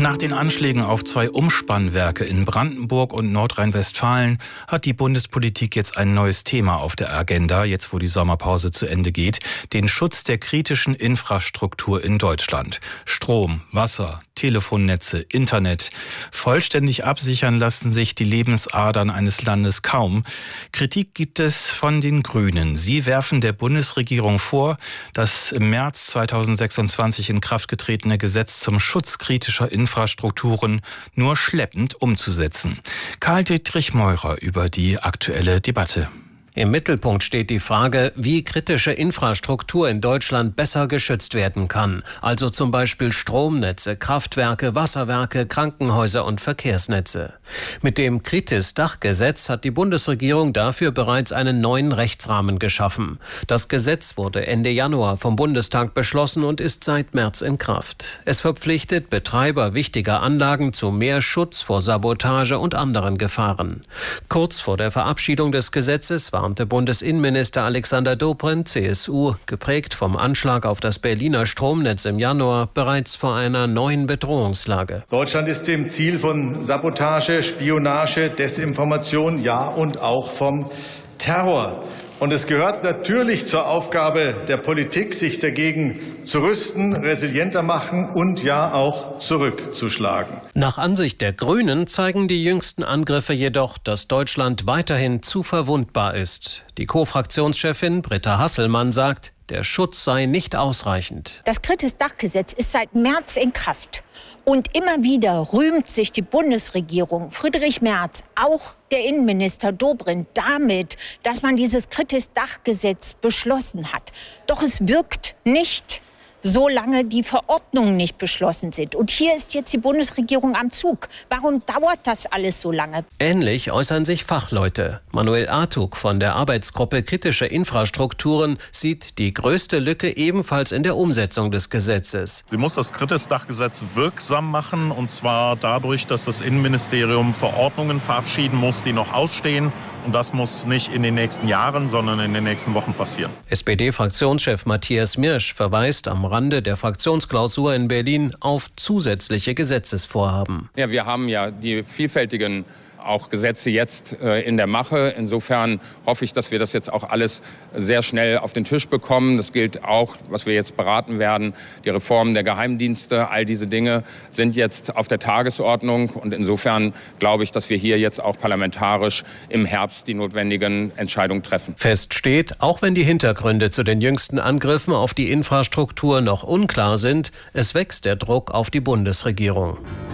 Nach den Anschlägen auf 2 Umspannwerke in Brandenburg und Nordrhein-Westfalen hat die Bundespolitik jetzt ein neues Thema auf der Agenda, jetzt wo die Sommerpause zu Ende geht: den Schutz der kritischen Infrastruktur in Deutschland. Strom, Wasser, Telefonnetze, Internet. Vollständig absichern lassen sich die Lebensadern eines Landes kaum. Kritik gibt es von den Grünen. Sie werfen der Bundesregierung vor, das im März 2026 in Kraft getretene Gesetz zum Schutz kritischer Infrastrukturen nur schleppend umzusetzen. Karl-Dietrich Meurer über die aktuelle Debatte. Im Mittelpunkt steht die Frage, wie kritische Infrastruktur in Deutschland besser geschützt werden kann. Also zum Beispiel Stromnetze, Kraftwerke, Wasserwerke, Krankenhäuser und Verkehrsnetze. Mit dem Kritis-Dach-Gesetz hat die Bundesregierung dafür bereits einen neuen Rechtsrahmen geschaffen. Das Gesetz wurde Ende Januar vom Bundestag beschlossen und ist seit März in Kraft. Es verpflichtet Betreiber wichtiger Anlagen zu mehr Schutz vor Sabotage und anderen Gefahren. Kurz vor der Verabschiedung des Gesetzes warnte Bundesinnenminister Alexander Dobrindt, CSU, geprägt vom Anschlag auf das Berliner Stromnetz im Januar, bereits vor einer neuen Bedrohungslage. Deutschland ist dem Ziel von Sabotage, Spionage, Desinformation, ja und auch vom Terror. Und es gehört natürlich zur Aufgabe der Politik, sich dagegen zu rüsten, resilienter machen und ja auch zurückzuschlagen. Nach Ansicht der Grünen zeigen die jüngsten Angriffe jedoch, dass Deutschland weiterhin zu verwundbar ist. Die Co-Fraktionschefin Britta Hasselmann sagt, der Schutz sei nicht ausreichend. Das Kritis-Dach-Gesetz ist seit März in Kraft. Und immer wieder rühmt sich die Bundesregierung, Friedrich Merz, auch der Innenminister Dobrindt, damit, dass man dieses Kritis-Dach-Gesetz beschlossen hat. Doch es wirkt nicht, solange die Verordnungen nicht beschlossen sind. Und hier ist jetzt die Bundesregierung am Zug. Warum dauert das alles so lange? Ähnlich äußern sich Fachleute. Manuel Artug von der Arbeitsgruppe Kritische Infrastrukturen sieht die größte Lücke ebenfalls in der Umsetzung des Gesetzes. Sie muss das Kritis-Dach-Gesetz wirksam machen, und zwar dadurch, dass das Innenministerium Verordnungen verabschieden muss, die noch ausstehen. Und das muss nicht in den nächsten Jahren, sondern in den nächsten Wochen passieren. SPD-Fraktionschef Matthias Mirsch verweist am Rande der Fraktionsklausur in Berlin auf zusätzliche Gesetzesvorhaben. Ja, wir haben ja die vielfältigen auch Gesetze jetzt in der Mache. Insofern hoffe ich, dass wir das jetzt auch alles sehr schnell auf den Tisch bekommen. Das gilt auch, was wir jetzt beraten werden, die Reform der Geheimdienste. All diese Dinge sind jetzt auf der Tagesordnung. Und insofern glaube ich, dass wir hier jetzt auch parlamentarisch im Herbst die notwendigen Entscheidungen treffen. Fest steht, auch wenn die Hintergründe zu den jüngsten Angriffen auf die Infrastruktur noch unklar sind, es wächst der Druck auf die Bundesregierung.